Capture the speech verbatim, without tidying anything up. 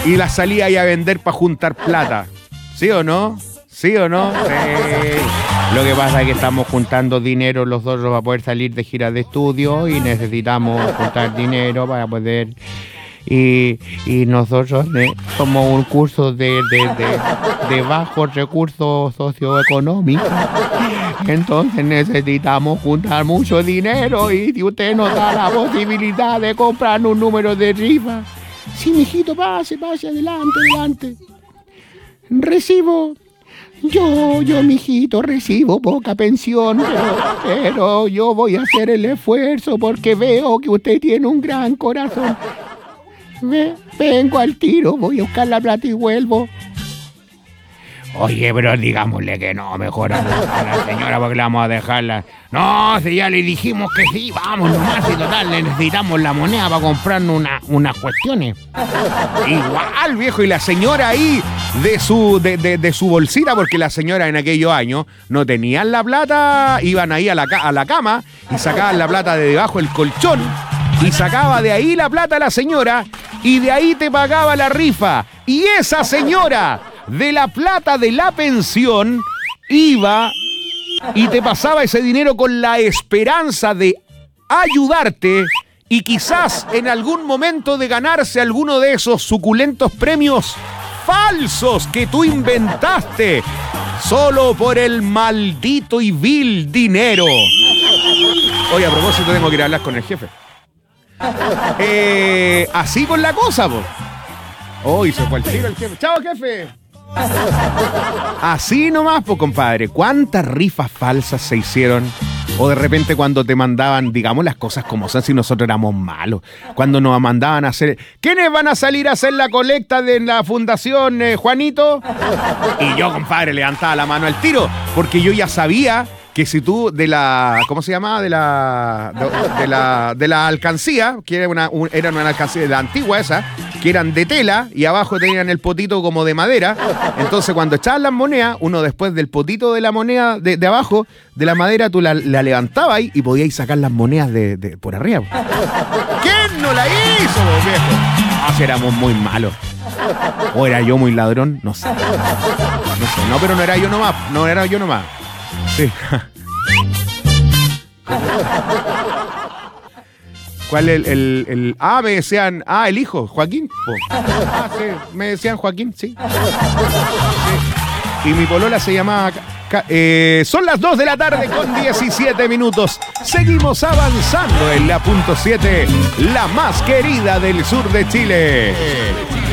y las salía ahí a vender para juntar plata. ¿Sí o no? ¿Sí o no? Eh, lo que pasa es que estamos juntando dinero los dos para poder salir de gira de estudio y necesitamos juntar dinero para poder... Y, y nosotros eh, somos un curso de, de, de, de bajos recursos socioeconómicos. Entonces necesitamos juntar mucho dinero y si usted nos da la posibilidad de comprar un número de rifa. Sí, mijito, pase, pase, adelante, adelante. Recibo... Yo, yo, mijito, recibo poca pensión, pero, pero yo voy a hacer el esfuerzo porque veo que usted tiene un gran corazón. Ve, vengo al tiro, voy a buscar la plata y vuelvo. Oye, pero digámosle que no, mejor a la, a la señora porque le vamos a dejarla. No, si ya le dijimos que sí, vamos nomás y total, le necesitamos la moneda para comprarnos una, unas cuestiones. Igual, viejo, y la señora ahí de su, de, de, de su bolsita, porque la señora en aquellos años no tenían la plata, iban ahí a la, a la cama y sacaban la plata de debajo del colchón y sacaba de ahí la plata la señora y de ahí te pagaba la rifa. Y esa señora... de la plata de la pensión, iba y te pasaba ese dinero con la esperanza de ayudarte y quizás en algún momento de ganarse alguno de esos suculentos premios falsos que tú inventaste solo por el maldito y vil dinero. Oye, a propósito, tengo que ir a hablar con el jefe. Eh, así con la cosa, po. Oh, y se fue al tiro el jefe. ¡Chao, jefe! Así nomás, pues, compadre. ¿Cuántas rifas falsas se hicieron? O de repente cuando te mandaban, digamos las cosas como son, si nosotros éramos malos. Cuando nos mandaban a hacer... ¿Quiénes van a salir a hacer la colecta de la fundación, eh, Juanito? Y yo, compadre, levantaba la mano al tiro. Porque yo ya sabía que si tú de la... ¿Cómo se llamaba? De la... De, de la, de la alcancía, que era una, un, era una alcancía de la antigua esa, que eran de tela y abajo tenían el potito como de madera. Entonces cuando echaban las monedas, uno después del potito de la moneda de, de abajo, de la madera, tú la, la levantabas ahí y podíais sacar las monedas de, de por arriba. ¿Quién no la hizo, viejo? Ah, si éramos muy malos. ¿O era yo muy ladrón? No sé. No sé, no, pero no era yo nomás. No era yo nomás. Sí. ¿Cuál es el, el, el...? Ah, me decían... Ah, el hijo, Joaquín. Oh. Ah, sí, me decían Joaquín, sí. Sí. Y mi polola se llamaba... Eh, son las dos de la tarde con diecisiete minutos. Seguimos avanzando en la punto siete, la más querida del sur de Chile.